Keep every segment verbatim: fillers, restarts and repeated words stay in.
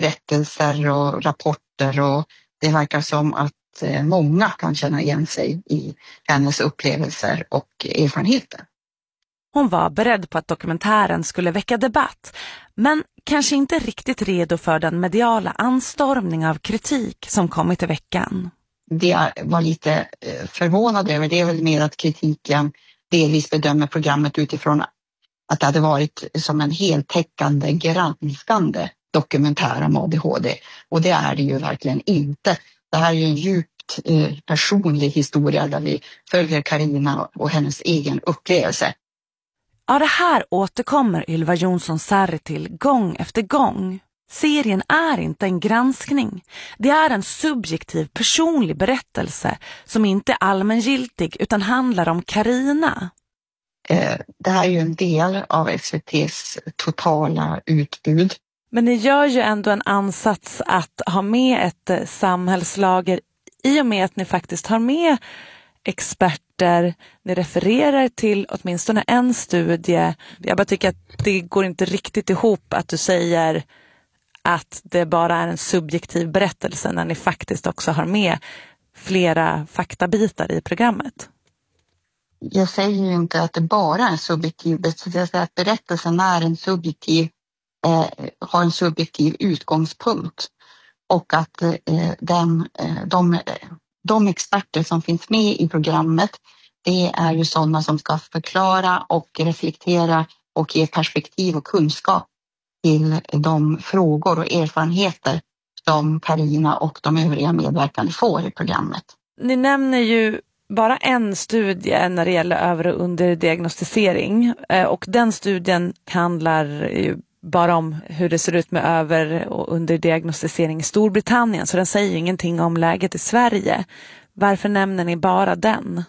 berättelser och rapporter, och det verkar som att många kan känna igen sig i hennes upplevelser och erfarenheter. Hon var beredd på att dokumentären skulle väcka debatt, men kanske inte riktigt redo för den mediala anstormning av kritik som kommit i veckan. Det jag var lite förvånad över, det är väl mer att kritiken delvis bedömer programmet utifrån att det hade varit som en heltäckande, granskande dokumentär om A D H D. Och det är det ju verkligen inte. Det här är ju en djupt eh, personlig historia där vi följer Carina och hennes egen upplevelse. Ja, det här återkommer Ylva Jonsson Sarri till gång efter gång. Serien är inte en granskning. Det är en subjektiv, personlig berättelse som inte är allmängiltig utan handlar om Carina. Eh, det här är ju en del av S V T:s totala utbud. Men ni gör ju ändå en ansats att ha med ett samhällslager i och med att ni faktiskt har med experter. Ni refererar till åtminstone en studie. Jag bara tycker att det går inte riktigt ihop att du säger att det bara är en subjektiv berättelse när ni faktiskt också har med flera faktabitar i programmet. Jag säger ju inte att det bara är en subjektiv berättelse. Jag säger att berättelsen är en subjektiv Eh, har en subjektiv utgångspunkt, och att eh, den, eh, de, de experter som finns med i programmet, det är ju sådana som ska förklara och reflektera och ge perspektiv och kunskap till de frågor och erfarenheter som Carina och de övriga medverkande får i programmet. Ni nämner ju bara en studie när det gäller över- och underdiagnostisering, eh, och den studien handlar ju bara om hur det ser ut med över- och underdiagnostisering i Storbritannien, så den säger ju ingenting om läget i Sverige. Varför nämner ni bara den?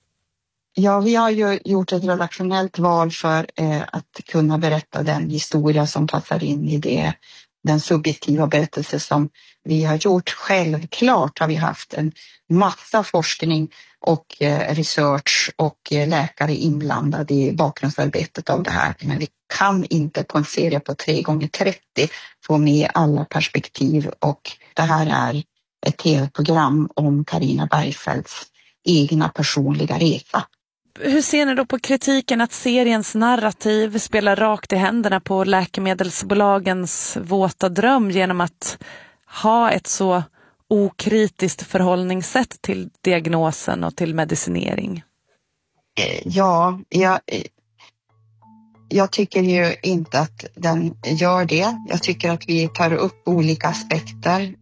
Ja, vi har ju gjort ett redaktionellt val för eh, att kunna berätta den historia som passar in i det, den subjektiva berättelse som vi har gjort. Självklart har vi haft en massa forskning och eh, research och eh, läkare inblandade i bakgrundsarbetet av det här. Men vi kan inte på en serie på tre gånger trettio få med alla perspektiv, och det här är ett tv-program om Carina Bergfeldts egna personliga resa. Hur ser ni då på kritiken att seriens narrativ spelar rakt i händerna på läkemedelsbolagens våta dröm genom att ha ett så okritiskt förhållningssätt till diagnosen och till medicinering? Ja, jag, jag tycker ju inte att den gör det. Jag tycker att vi tar upp olika aspekter.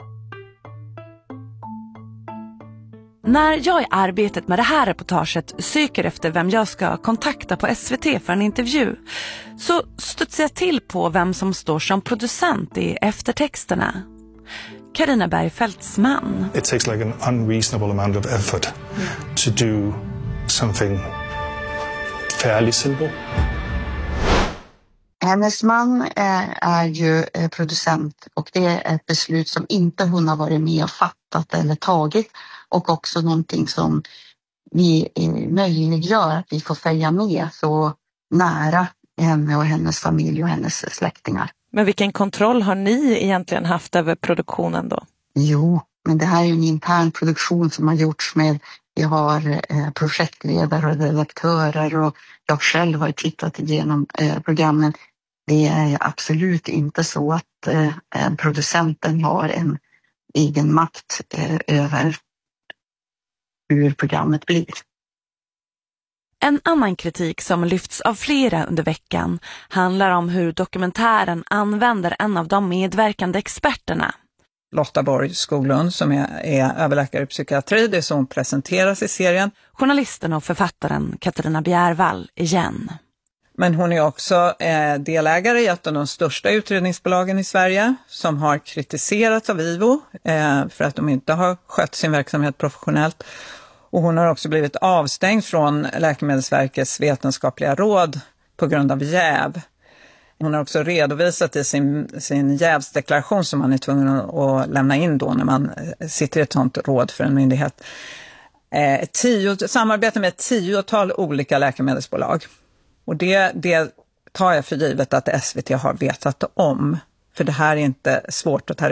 När jag i arbetet med det här reportaget söker efter vem jag ska kontakta på S V T för en intervju, så studsar jag till på vem som står som producent i eftertexterna. Carina Bergfeldts man. It takes like an unreasonable amount of effort to do something fairly simple. Hennes man är, är ju producent, och det är ett beslut som inte hon har varit med och fattat eller tagit, och också någonting som vi möjliggör att vi får följa med så nära henne och hennes familj och hennes släktingar. Men vilken kontroll har ni egentligen haft över produktionen då? Jo, men det här är ju en intern produktion som har gjorts med, vi har eh, projektledare och redaktörer, och jag själv har tittat igenom eh, programmen. Det är absolut inte så att eh, producenten har en egen makt eh, över hur programmet blir. En annan kritik som lyfts av flera under veckan handlar om hur dokumentären använder en av de medverkande experterna. Lotta Borg Skoglund, som är, är överläkare i psykiatri, det som presenteras i serien. Journalisten och författaren Katarina Bjärvall igen. Men hon är också eh, delägare i ett av de största utredningsbolagen i Sverige, som har kritiserats av IVO eh, för att de inte har skött sin verksamhet professionellt. Och hon har också blivit avstängd från Läkemedelsverkets vetenskapliga råd på grund av jäv. Hon har också redovisat i sin, sin jävsdeklaration som man är tvungen att lämna in då när man sitter i ett sånt råd för en myndighet. Eh, tio, samarbete med ett tiotal olika läkemedelsbolag. Och det, det tar jag för givet att S V T har vetat om. För det här är inte svårt att ta